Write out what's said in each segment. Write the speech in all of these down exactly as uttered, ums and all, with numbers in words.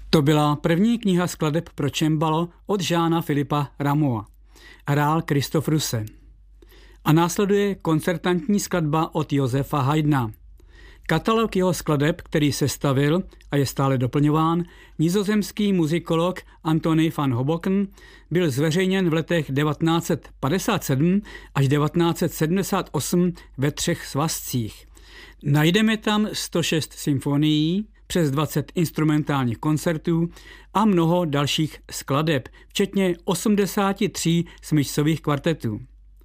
To byla první kniha skladeb pro cembalo od Jeana Philippa Rameaua. Hrál Christoph Russe. A následuje koncertantní skladba od Josefa Haydna. Katalog jeho skladeb, který sestavil a je stále doplňován nizozemský muzikolog Antony van Hoboken, byl zveřejněn v letech devatenáct set padesát sedm až devatenáct set sedmdesát osm ve třech svazcích. Najdeme tam sto šest symfonií, přes dvacet instrumentálních koncertů a mnoho dalších skladeb, včetně osmdesáti tří smyčcových kvartetů.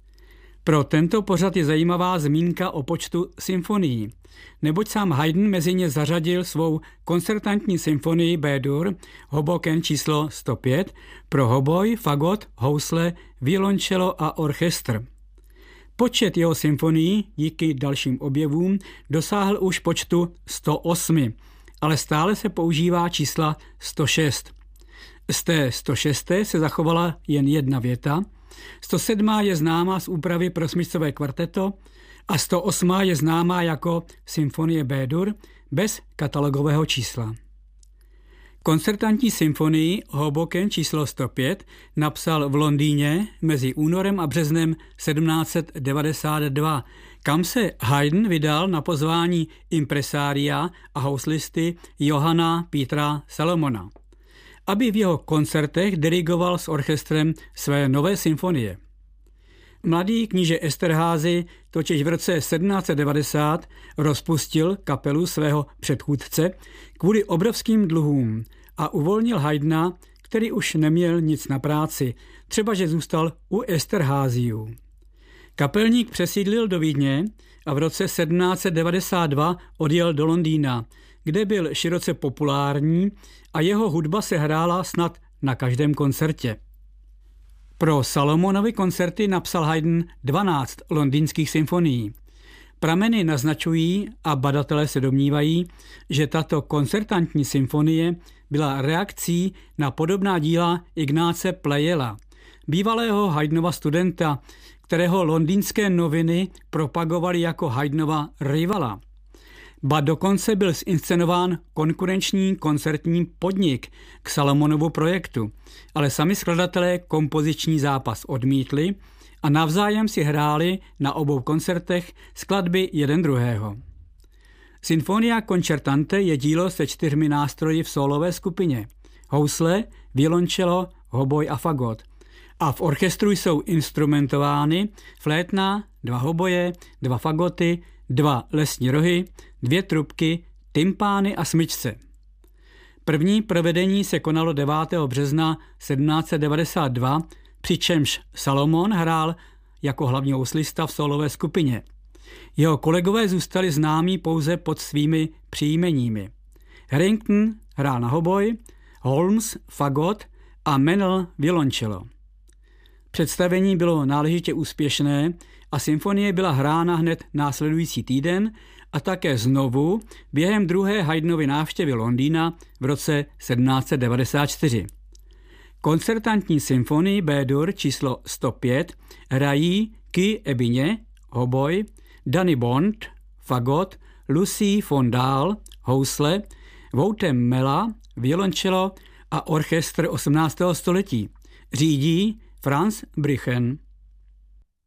Pro tento pořad je zajímavá zmínka o počtu symfonií, neboť sám Haydn mezi ně zařadil svou koncertantní symfonii B-dur Hoboken číslo sto pět pro hoboj, fagot, housle, violoncello a orchestr. Počet jeho symfonií díky dalším objevům dosáhl už počtu sto osm, ale stále se používá čísla sto šest. Z té sto šesté se zachovala jen jedna věta, sto sedmá je známá z úpravy pro smyčcové kvarteto a sto osmá je známá jako symfonie B-dur bez katalogového čísla. Koncertantní symfonii Hoboken číslo sto pět napsal v Londýně mezi únorem a březnem sedmnáct set devadesát dva, kam se Haydn vydal na pozvání impresária a houslisty Johanna Petra Salomona, aby v jeho koncertech dirigoval s orchestrem své nové symfonie. Mladý kníže Esterházy totiž v roce sedmnáct set devadesát rozpustil kapelu svého předchůdce kvůli obrovským dluhům a uvolnil Haydna, který už neměl nic na práci, třeba že zůstal u Esterházyů. Kapelník přesídlil do Vídně a v roce sedmnáct set devadesát dva odjel do Londýna, kde byl široce populární a jeho hudba se hrála snad na každém koncertě. Pro Salomonovy koncerty napsal Haydn dvanáct londýnských symfonií. Prameny naznačují a badatelé se domnívají, že tato koncertantní symfonie byla reakcí na podobná díla Ignáce Pleyela, bývalého Haydnova studenta, kterého londýnské noviny propagovaly jako Haydnova rivala. Ba dokonce byl zinscenován konkurenční koncertní podnik k Salomonovu projektu, ale sami skladatelé kompoziční zápas odmítli a navzájem si hráli na obou koncertech skladby jeden druhého. Sinfonia concertante je dílo se čtyřmi nástroji v sólové skupině: housle, violoncello, hoboj a fagot. A v orchestru jsou instrumentovány flétna, dva hoboje, dva fagoty, dva lesní rohy, dvě trubky, tympány a smyčce. První provedení se konalo devátého března sedmnáct set devadesát dva, přičemž Salomon hrál jako hlavní houslista v sólové skupině. Jeho kolegové zůstali známí pouze pod svými příjmeními. Harrington hrál na hoboj, Holmes fagot a Mennel violoncello. Představení bylo náležitě úspěšné a symfonie byla hrána hned následující týden a také znovu během druhé Haydnovy návštěvy Londýna v roce sedmnáct set devadesát čtyři. Koncertantní symfonii B-dur číslo sto pět hrají Guy Ebině, hoboj, Danny Bond, fagot, Lucie von Dahl, housle, Wouter Mella, violoncello a orchestr osmnáctého století. Řídí Franz Brüchen.